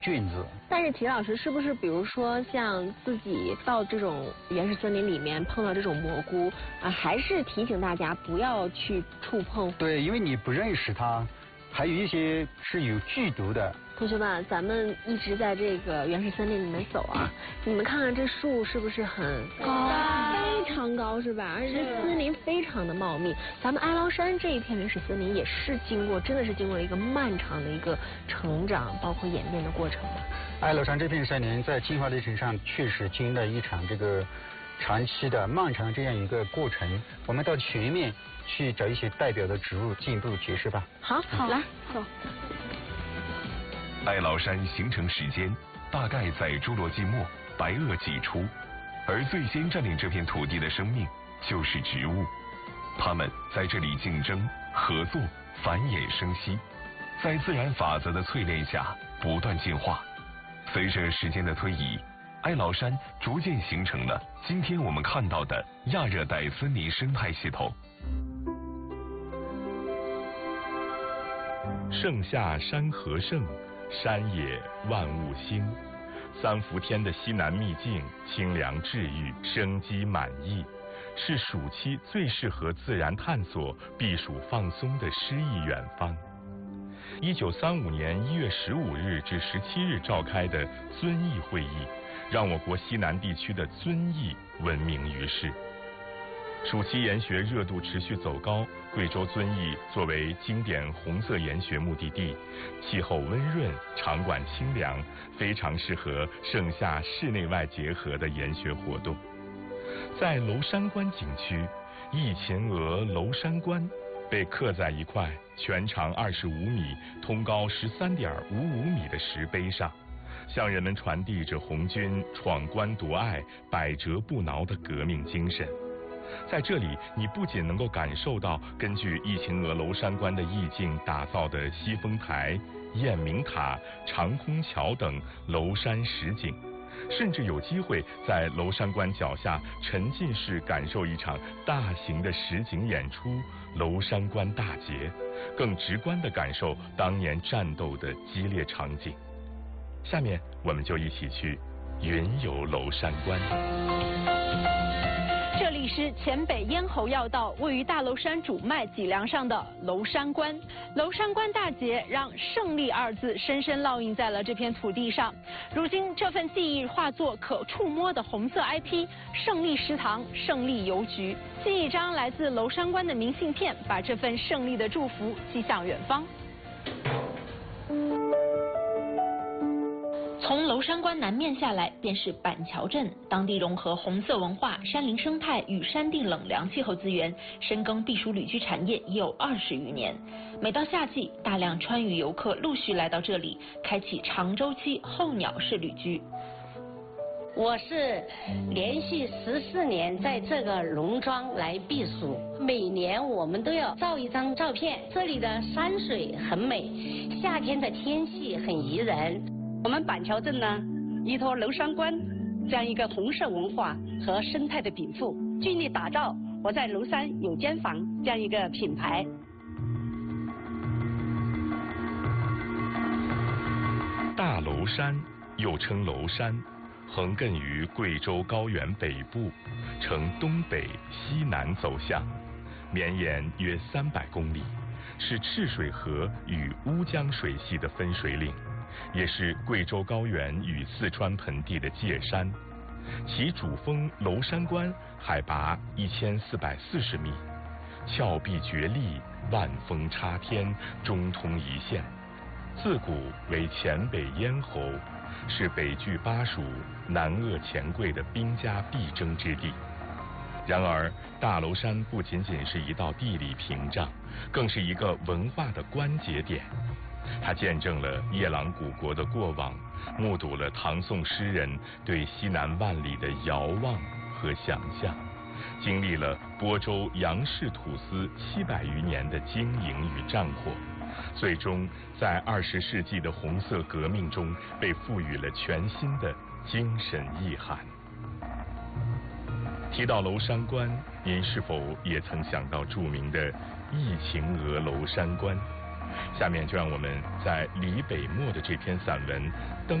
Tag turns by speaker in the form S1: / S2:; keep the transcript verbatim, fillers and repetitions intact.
S1: 菌子。
S2: 但是齐老师，是不是比如说像自己到这种原始森林里面碰到这种蘑菇啊，还是提醒大家不要去触碰？
S1: 对，因为你不认识它，还有一些是有剧毒的。
S2: 同学们，咱们一直在这个原始森林里面走啊，你们看看这树是不是很高？非常高是吧？而且这森林非常的茂密。咱们哀牢山这一片原始森林也是经过，真的是经过了一个漫长的一个成长，包括演变的过程的。
S1: 哀牢山这片森林在进化历程上确实经历了一场这个长期的漫长这样一个过程。我们到全面去找一些代表的植物进一步解释吧。
S2: 好，好，来走。
S3: 哀牢山形成时间大概在侏罗纪末白垩纪初，而最先占领这片土地的生命就是植物，它们在这里竞争、合作、繁衍生息，在自然法则的淬炼下不断进化。随着时间的推移，哀牢山逐渐形成了今天我们看到的亚热带森林生态系统。
S4: 盛夏山河盛，山野万物兴。三伏天的西南秘境，清凉治愈，生机满溢，是暑期最适合自然探索、避暑放松的诗意远方。一九三五年一月十五日至十七日召开的遵义会议，让我国西南地区的遵义闻名于世。暑期研学热度持续走高，贵州遵义作为经典红色研学目的地，气候温润，场馆清凉，非常适合盛夏室内外结合的研学活动。在娄山关景区，忆秦娥娄山关被刻在一块全长二十五米、通高十三点五五米的石碑上，向人们传递着红军闯关夺隘、百折不挠的革命精神。在这里，你不仅能够感受到根据忆秦娥娄山关的意境打造的西风台、雁鸣塔、长空桥等娄山实景，甚至有机会在娄山关脚下沉浸式感受一场大型的实景演出《娄山关大捷》，更直观地感受当年战斗的激烈场景。下面我们就一起去云游娄山关。
S5: 这里是黔北咽喉要道，位于大娄山主脉脊梁上的娄山关。娄山关大捷让胜利二字深深烙印在了这片土地上。如今这份记忆化作可触摸的红色 I P， 胜利食堂、胜利邮局，寄一张来自娄山关的明信片，把这份胜利的祝福寄向远方。从娄山关南面下来，便是板桥镇，当地融合红色文化、山林生态与山地冷凉气候资源，深耕避暑旅居产业已有二十余年。每到夏季，大量川渝游客陆续来到这里，开启长周期候鸟式旅居。
S6: 我是连续十四年在这个农庄来避暑，每年我们都要照一张照片。这里的山水很美，夏天的天气很宜人。
S7: 我们板桥镇呢，依托娄山关这样一个红色文化和生态的禀赋，尽力打造我在娄山有间房这样一个品牌。
S4: 大娄山又称娄山，横亘于贵州高原北部，呈东北西南走向，绵延约三百公里，是赤水河与乌江水系的分水岭，也是贵州高原与四川盆地的界山。其主峰娄山关海拔一千四百四十米，峭壁绝丽，万峰插天，中通一线。自古为黔北咽喉，是北拒巴蜀、南扼钱柜的兵家必争之地。然而，大娄山不仅仅是一道地理屏障，更是一个文化的关节点。它见证了夜郎古国的过往，目睹了唐宋诗人对西南万里的遥望和想象，经历了播州杨氏土司七百余年的经营与战火，最终在二十世纪的红色革命中被赋予了全新的精神意涵。提到娄山关，您是否也曾想到著名的忆秦娥娄山关？ 下面就让我们在李北墨的这篇散文《灯》